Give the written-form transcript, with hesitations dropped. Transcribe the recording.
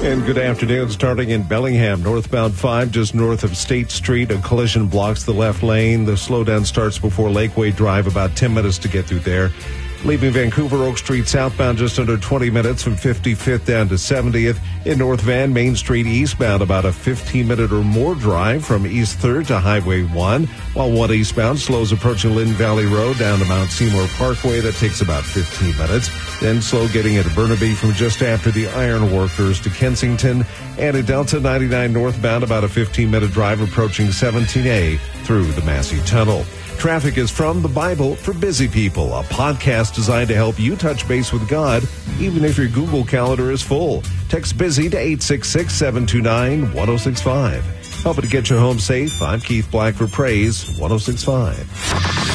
And good afternoon. Starting in Bellingham, northbound 5, just north of State Street. A collision blocks the left lane. The slowdown starts before Lakeway Drive, about 10 minutes to get through there. Leaving Vancouver Oak Street southbound just under 20 minutes from 55th down to 70th. In North Van, Main Street eastbound, about a 15-minute or more drive from East 3rd to Highway 1. While 1 eastbound slows approaching Lynn Valley Road down to Mount Seymour Parkway. That takes about 15 minutes. Then slow getting into Burnaby from just after the Iron Workers to Kensington. And at Delta 99 northbound, about a 15-minute drive approaching 17A through the Massey Tunnel. Traffic is from the Bible for Busy People, a podcast designed to help you touch base with God, even if your Google Calendar is full. Text BUSY to 866-729-1065. Helping to get you home safe, I'm Keith Black for Praise 1065.